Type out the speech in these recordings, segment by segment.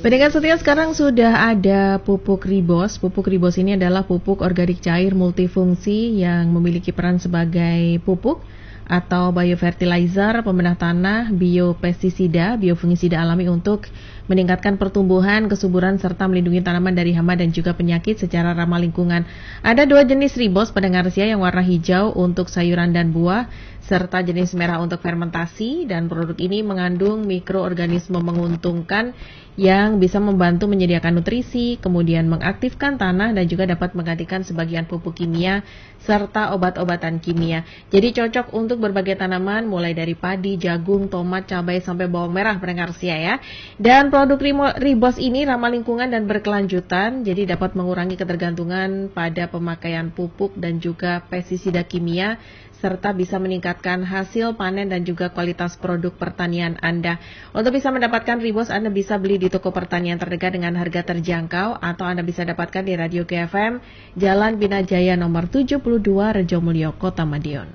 Pendengar setia, sekarang sudah ada pupuk Ribos. Pupuk Ribos ini adalah pupuk organik cair multifungsi yang memiliki peran sebagai pupuk atau biofertilizer, pembenah tanah, biopestisida, biofungisida alami untuk meningkatkan pertumbuhan, kesuburan, serta melindungi tanaman dari hama dan juga penyakit secara ramah lingkungan. Ada 2 jenis Ribos, pendengar setia, yang warna hijau untuk sayuran dan buah, serta jenis merah untuk fermentasi, dan produk ini mengandung mikroorganisme menguntungkan yang bisa membantu menyediakan nutrisi, kemudian mengaktifkan tanah dan juga dapat menggantikan sebagian pupuk kimia serta obat-obatan kimia. Jadi cocok untuk berbagai tanaman mulai dari padi, jagung, tomat, cabai sampai bawang merah, pendengar setia ya. Dan produk Ribos ini ramah lingkungan dan berkelanjutan, jadi dapat mengurangi ketergantungan pada pemakaian pupuk dan juga pestisida kimia, serta bisa meningkatkan hasil panen dan juga kualitas produk pertanian Anda. Untuk bisa mendapatkan Ribos, Anda bisa beli di toko pertanian terdekat dengan harga terjangkau, atau Anda bisa dapatkan di Radio KFM, Jalan Bina Jaya nomor 72, Rejomulyo, Kota Madiun.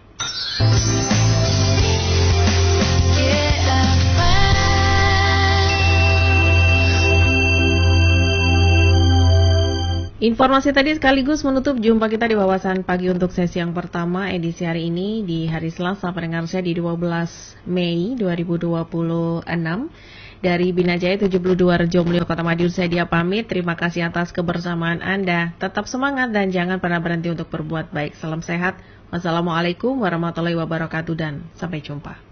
Informasi tadi sekaligus menutup jumpa kita di Wawasan Pagi untuk sesi yang pertama edisi hari ini di hari Selasa, pendengar saya, di 12 Mei 2026. Dari Binajaya 72 Rejomulyo, Kota Madiun, saya Dia pamit. Terima kasih atas kebersamaan Anda. Tetap semangat dan jangan pernah berhenti untuk berbuat baik. Salam sehat. Wassalamualaikum warahmatullahi wabarakatuh dan sampai jumpa.